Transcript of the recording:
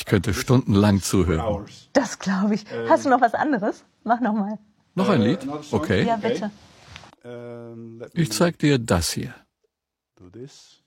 könnte stundenlang zuhören. Das glaube ich. Hast du noch was anderes? Mach noch mal. Noch ein Lied? Okay. Ja, bitte. Ich zeig dir das hier. Do this.